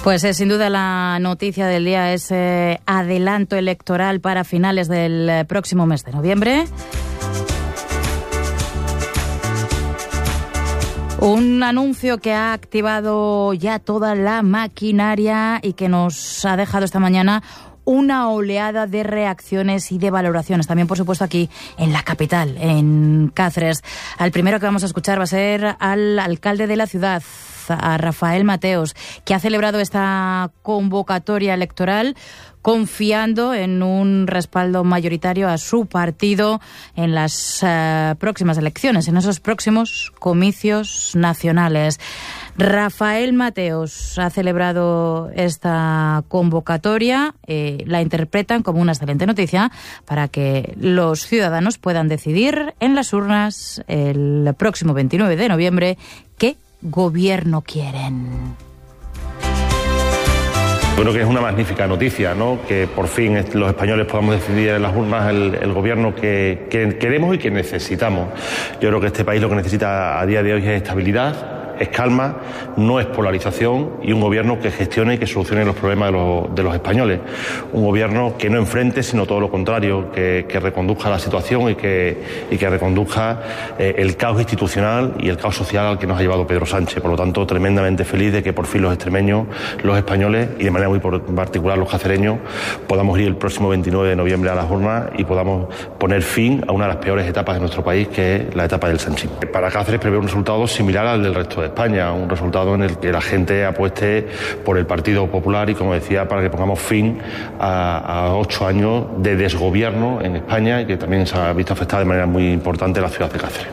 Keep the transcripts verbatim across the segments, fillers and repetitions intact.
Pues eh, sin duda la noticia del día es eh, adelanto electoral para finales del eh, próximo mes de noviembre. Un anuncio que ha activado ya toda la maquinaria y que nos ha dejado esta mañana una oleada de reacciones y de valoraciones. También, por supuesto, aquí en la capital, en Cáceres. Al primero que vamos a escuchar va a ser al alcalde de la ciudad, a Rafael Mateos, que ha celebrado esta convocatoria electoral confiando en un respaldo mayoritario a su partido en las uh, próximas elecciones, en esos próximos comicios nacionales. Rafael Mateos ha celebrado esta convocatoria, eh, la interpretan como una excelente noticia para que los ciudadanos puedan decidir en las urnas el próximo veintinueve de noviembre qué gobierno quieren. Creo que es una magnífica noticia, ¿no? Que por fin los españoles podamos decidir en las urnas el, el gobierno que, que queremos y que necesitamos. Yo creo que este país lo que necesita a día de hoy es estabilidad, es calma, no es polarización y un gobierno que gestione y que solucione los problemas de los, de los españoles. Un gobierno que no enfrente, sino todo lo contrario, que, que reconduzca la situación y que, y que reconduzca eh, el caos institucional y el caos social al que nos ha llevado Pedro Sánchez. Por lo tanto, tremendamente feliz de que por fin los extremeños, los españoles y de manera muy particular los cacereños podamos ir el próximo veintinueve de noviembre a las urnas y podamos poner fin a una de las peores etapas de nuestro país, que es la etapa del sanchismo. Para Cáceres prevé un resultado similar al del resto de España, un resultado en el que la gente apueste por el Partido Popular y, como decía, para que pongamos fin a, a ocho años de desgobierno en España y que también se ha visto afectada de manera muy importante la ciudad de Cáceres.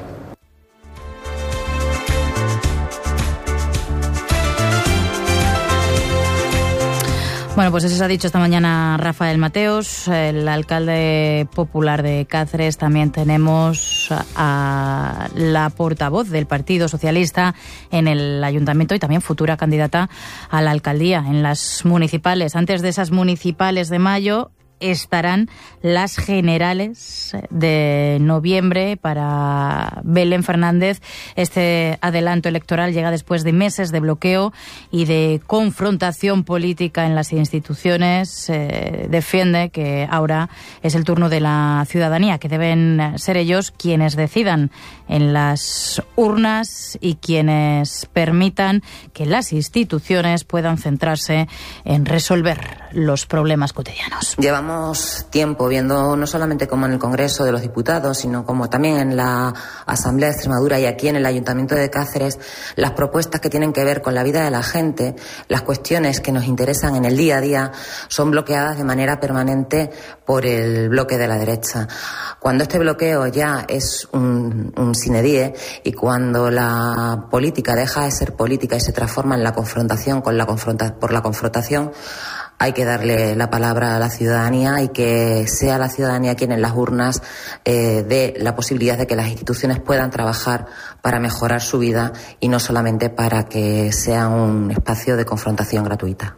Bueno, pues eso se ha dicho esta mañana Rafael Mateos, el alcalde popular de Cáceres. También tenemos a la portavoz del Partido Socialista en el ayuntamiento y también futura candidata a la alcaldía en las municipales. Antes de esas municipales de mayo estarán las generales de noviembre para Belén Fernández. Este adelanto electoral llega después de meses de bloqueo y de confrontación política en las instituciones. Eh, defiende que ahora es el turno de la ciudadanía, que deben ser ellos quienes decidan en las urnas y quienes permitan que las instituciones puedan centrarse en resolver los problemas cotidianos. Llevamos tiempo viendo, no solamente como en el Congreso de los Diputados, sino como también en la Asamblea de Extremadura y aquí en el Ayuntamiento de Cáceres, las propuestas que tienen que ver con la vida de la gente, las cuestiones que nos interesan en el día a día, son bloqueadas de manera permanente por el bloque de la derecha. Cuando este bloqueo ya es un, un sine die y cuando la política deja de ser política y se transforma en la confrontación con la confronta, por la confrontación, hay que darle la palabra a la ciudadanía y que sea la ciudadanía quien en las urnas eh, dé la posibilidad de que las instituciones puedan trabajar para mejorar su vida y no solamente para que sea un espacio de confrontación gratuita.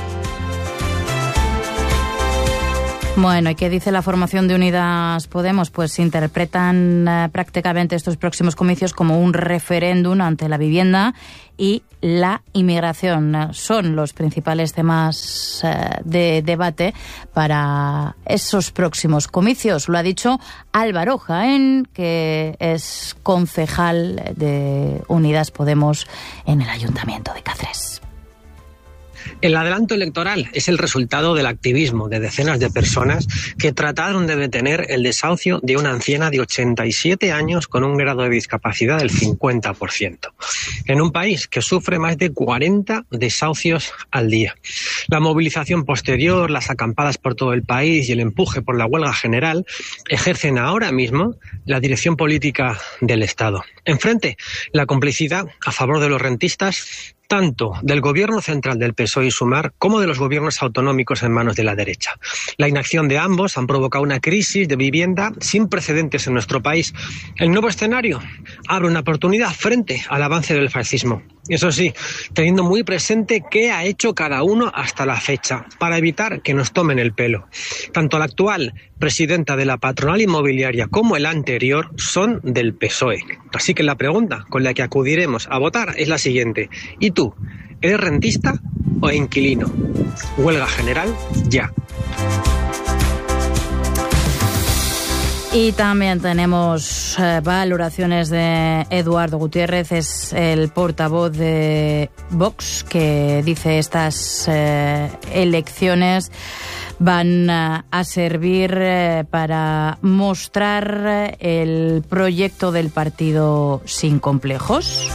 Bueno, ¿y qué dice la formación de Unidas Podemos? Pues interpretan eh, prácticamente estos próximos comicios como un referéndum ante la vivienda y la inmigración. Son los principales temas eh, de debate para esos próximos comicios. Lo ha dicho Álvaro Jaén, que es concejal de Unidas Podemos en el Ayuntamiento de Cáceres. El adelanto electoral es el resultado del activismo de decenas de personas que trataron de detener el desahucio de una anciana de ochenta y siete años con un grado de discapacidad del cincuenta por ciento, en un país que sufre más de cuarenta desahucios al día. La movilización posterior, las acampadas por todo el país y el empuje por la huelga general ejercen ahora mismo la dirección política del Estado. Enfrente, la complicidad a favor de los rentistas, tanto del gobierno central del P S O E y Sumar como de los gobiernos autonómicos en manos de la derecha. La inacción de ambos han provocado una crisis de vivienda sin precedentes en nuestro país. El nuevo escenario abre una oportunidad frente al avance del fascismo. Eso sí, teniendo muy presente qué ha hecho cada uno hasta la fecha para evitar que nos tomen el pelo. Tanto la actual presidenta de la patronal inmobiliaria como el anterior son del P S O E. Así que la pregunta con la que acudiremos a votar es la siguiente. ¿Y tú? ¿Eres rentista o inquilino. Huelga general, ya. Y también tenemos eh, valoraciones de Eduardo Gutiérrez, es el portavoz de Vox, que dice estas eh, elecciones van uh, a servir uh, para mostrar el proyecto del partido sin complejos.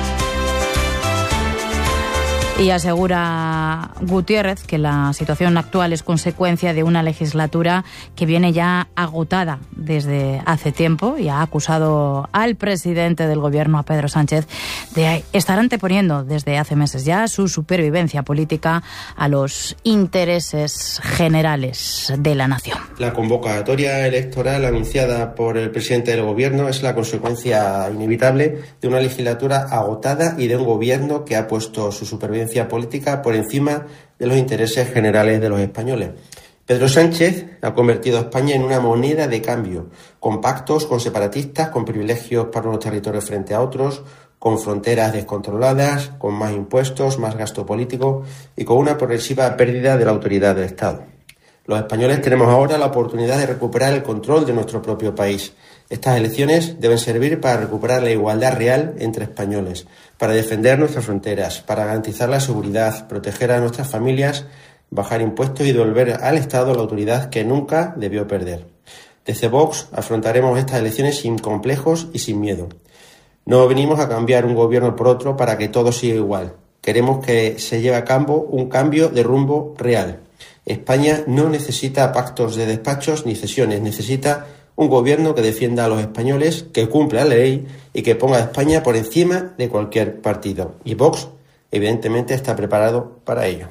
Y asegura Gutiérrez que la situación actual es consecuencia de una legislatura que viene ya agotada desde hace tiempo y ha acusado al presidente del gobierno, a Pedro Sánchez, de estar anteponiendo desde hace meses ya su supervivencia política a los intereses generales de la nación. La convocatoria electoral anunciada por el presidente del gobierno es la consecuencia inevitable de una legislatura agotada y de un gobierno que ha puesto su supervivencia política por encima de los intereses generales de los españoles. Pedro Sánchez ha convertido a España en una moneda de cambio, con pactos con separatistas, con privilegios para unos territorios frente a otros, con fronteras descontroladas, con más impuestos, más gasto político y con una progresiva pérdida de la autoridad del Estado. Los españoles tenemos ahora la oportunidad de recuperar el control de nuestro propio país. Estas elecciones deben servir para recuperar la igualdad real entre españoles, para defender nuestras fronteras, para garantizar la seguridad, proteger a nuestras familias, bajar impuestos y devolver al Estado la autoridad que nunca debió perder. Desde Vox afrontaremos estas elecciones sin complejos y sin miedo. No venimos a cambiar un gobierno por otro para que todo siga igual. Queremos que se lleve a cabo un cambio de rumbo real. España no necesita pactos de despachos ni cesiones, necesita un gobierno que defienda a los españoles, que cumpla la ley y que ponga a España por encima de cualquier partido. Y Vox, evidentemente, está preparado para ello.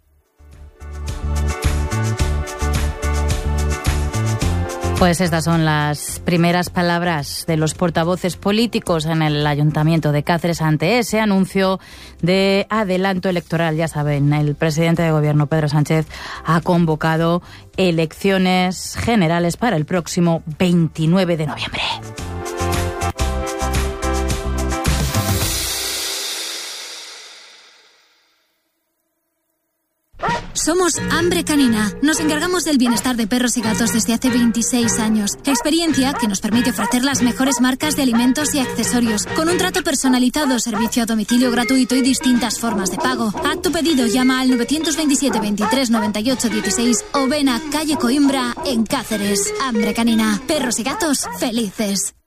Pues estas son las primeras palabras de los portavoces políticos en el Ayuntamiento de Cáceres ante ese anuncio de adelanto electoral. Ya saben, el presidente de gobierno, Pedro Sánchez, ha convocado elecciones generales para el próximo veintinueve de noviembre. Somos Hambre Canina. Nos encargamos del bienestar de perros y gatos desde hace veintiséis años. Experiencia que nos permite ofrecer las mejores marcas de alimentos y accesorios, con un trato personalizado, servicio a domicilio gratuito y distintas formas de pago. Haz tu pedido, llama al nueve dos siete, veintitrés, noventa y ocho, dieciséis o ven a calle Coimbra en Cáceres. Hambre Canina. Perros y gatos felices.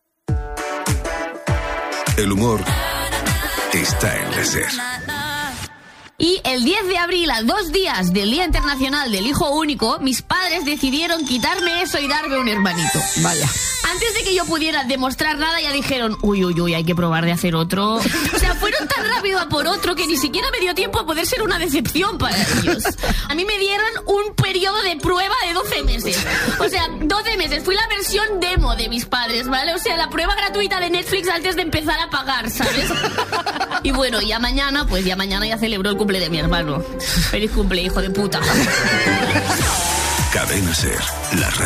El humor está en la SER. Y el diez de abril, a dos días del Día Internacional del Hijo Único, mis padres decidieron quitarme eso y darme un hermanito. Vaya. Antes de que yo pudiera demostrar nada, ya dijeron, uy, uy, uy, hay que probar de hacer otro. O sea, fueron tan rápido a por otro que ni siquiera me dio tiempo a poder ser una decepción para ellos. A mí me dieron un periodo de prueba de doce meses. O sea, doce meses. Fui la versión demo de mis padres, ¿vale? O sea, la prueba gratuita de Netflix antes de empezar a pagar, ¿sabes? Y bueno, ya mañana, pues ya mañana ya celebro el cumple de mi hermano. Feliz cumple, hijo de puta. Cadena SER, la radio.